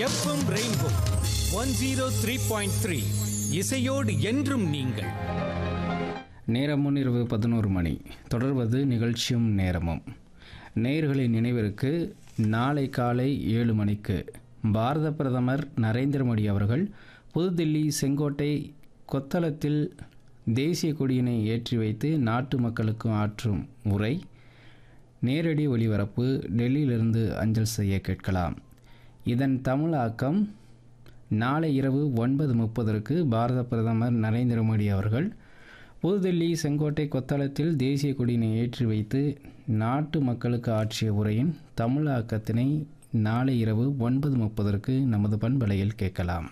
FM rainbow 103.3 இசையோடு என்றும் நீங்கள். நேரம் முன்னிரவு 11 மணி. தொடர்வது நிகழ்ச்சியும் நேரமும். நேயர்களின் நினைவிற்கு நாளை காலை 7 மணிக்கு பாரத பிரதமர் நரேந்திர மோடி அவர்கள் புதுதில்லி செங்கோட்டை கொத்தளத்தில் தேசிய கொடியினை ஏற்றி வைத்து நாட்டு மக்களுக்கு ஆற்றும் உரை நேரடி ஒளிபரப்பு டெல்லியிலிருந்து அஞ்சல் செய்ய கேட்கலாம். இதன் தமிழாக்கம் நாளை இரவு 9:30 பாரத பிரதமர் நரேந்திர மோடி அவர்கள் புதுதில்லி செங்கோட்டை கொத்தளத்தில் தேசிய கொடியினை ஏற்றி வைத்து நாட்டு மக்களுக்கு ஆற்றிய உரையின் தமிழாக்கத்தினை நாளை இரவு 9:30 நமது பண்பலையில் கேட்கலாம்.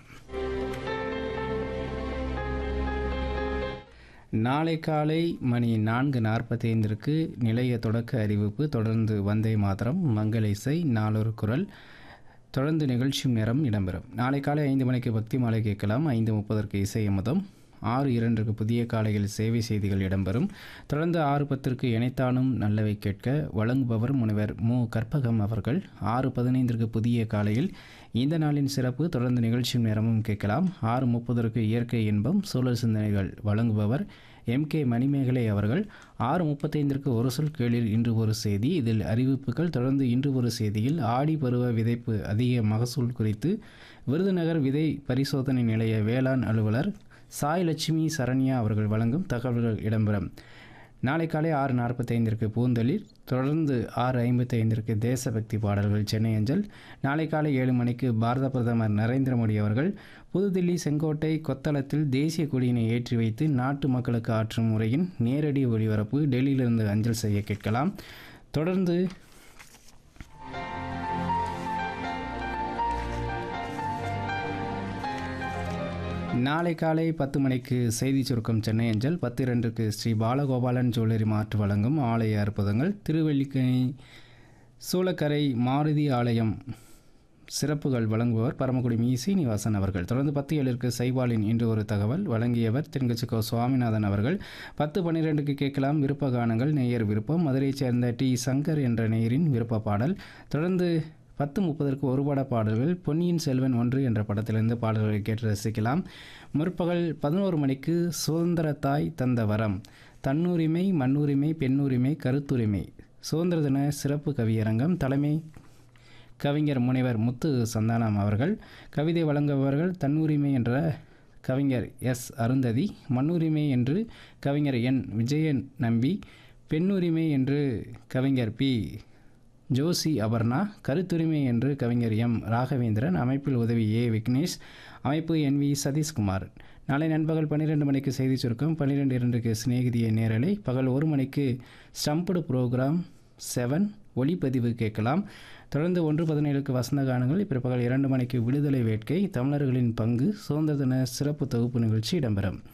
நாளை காலை மணி 4:45 நிலைய தொடக்க அறிவிப்பு, தொடர்ந்து வந்தே மாதரம், மங்கள இசை, நாளொரு குரல், தொடர்ந்து நிகழ்ச்சியும் நேரம் இடம்பெறும். நாளை காலை 5 மணிக்கு பக்தி மாலை கேட்கலாம். 5:30 இசை அமுதம். 6:02 புதிய காலையில் சேவை செய்திகள் இடம்பெறும். தொடர்ந்து 6:10 இணைத்தானும் நல்லவை கேட்க வழங்குபவர் முனைவர் மு. கற்பகம் அவர்கள். 6:15 புதிய காலையில் இந்த நாளின் சிறப்பு, தொடர்ந்து நிகழ்ச்சியும் நேரமும் கேட்கலாம். 6:30 இயற்கை இன்பம் சூழல் சிந்தனைகள் வழங்குபவர் MK மணிமேகலை அவர்கள். 6:35 ஒரு சொல் கேளிர் இன்று ஒரு செய்தி, இதில் அறிவிப்புகள். தொடர்ந்து இன்று ஒரு செய்தியில் ஆடி பருவ விதைப்பு அதிக மகசூல் குறித்து விருதுநகர் விதை பரிசோதனை நிலைய வேளாண் அலுவலர் சாய் லட்சுமி சரண்யா அவர்கள் வழங்கும் தகவல்கள் இடம்பெறும். நாளை காலை 6:45 பூந்தளிர், தொடர்ந்து 6:55 தேசபக்தி பாடல்கள் சென்னை அஞ்சல். நாளை காலை 7 மணிக்கு பாரத பிரதமர் நரேந்திர மோடி அவர்கள் புதுதில்லி செங்கோட்டை கொத்தளத்தில் தேசிய கொடியினை ஏற்றி வைத்து நாட்டு மக்களுக்கு ஆற்றும் முறையின் நேரடி ஒளிபரப்பு டெல்லியிலிருந்து அஞ்சல் செய்ய கேட்கலாம். தொடர்ந்து நாளை காலை 10 மணிக்கு செய்தி சுருக்கம் சென்னை அஞ்சல். 10:02 ஸ்ரீ பாலகோபாலன் ஜுவல்லரி மார்ட் வழங்கும் ஆலய அற்புதங்கள், திருவல்லிக்கணி சூளக்கரை மாருதி ஆலயம் சிறப்புகள் வழங்குபவர் பரமக்குடி மீ. சீனிவாசன் அவர்கள். தொடர்ந்து 10:07 சைபாலின் இன்று ஒரு தகவல் வழங்கியவர் தென்கட்சிக்கோ சுவாமிநாதன் அவர்கள். 10:12 கேட்கலாம் விருப்ப கானங்கள், நேயர் விருப்பம். மதுரையைச் சேர்ந்த டி. சங்கர் என்ற நேயரின் விருப்ப பாடல். தொடர்ந்து 10:30 ஒரு பட பாடல்கள், பொன்னியின் செல்வன் 1 என்ற படத்திலிருந்து பாடல்களை கேட்டு ரசிக்கலாம். முற்பகல் 11 மணிக்கு சுதந்திரத்தாய் தந்த வரம், தன்னுரிமை, மண்ணுரிமை, பெண்ணுரிமை, கருத்துரிமை சுதந்திர தின சிறப்பு கவியரங்கம். தலைமை கவிஞர் முனைவர் முத்து சந்தானம் அவர்கள். கவிதை வழங்குபவர்கள் தன்னுரிமை என்ற கவிஞர் S. அருந்ததி, மண்ணுரிமை என்று கவிஞர் N. விஜயன் நம்பி, பெண்ணுரிமை என்று கவிஞர் P. ஜோசி அபர்ணா, கருத்துரிமை என்று கவிஞர் M. ராகவேந்திரன். அமைப்பில் உதவி A. விக்னேஷ், அமைப்பு NV சதீஷ்குமார். நாளை நண்பகல் 12 மணிக்கு செய்தி சுருக்கம், 12:02 சிநேகிதிய நேரலை, பகல் 1 மணிக்கு ஸ்டம்புடு ப்ரோக்ராம் 7 ஒளிப்பதிவு கேட்கலாம். தொடர்ந்து 1:17 வசந்த கானங்கள், பிற்பகல் 2 மணிக்கு விடுதலை வேட்கை, தமிழர்களின் பங்கு சுதந்திர தின சிறப்பு தொகுப்பு நிகழ்ச்சி இடம்பெறும்.